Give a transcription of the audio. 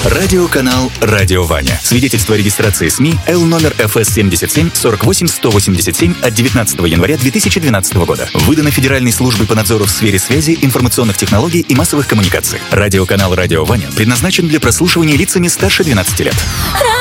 Радиоканал «Радио Ваня». Свидетельство о регистрации СМИ Л номер ФС 77 48 187 от 19 января 2012 года. Выдано Федеральной службой по надзору в сфере связи, информационных технологий и массовых коммуникаций. Радиоканал «Радио Ваня» предназначен для прослушивания лицами старше 12 лет.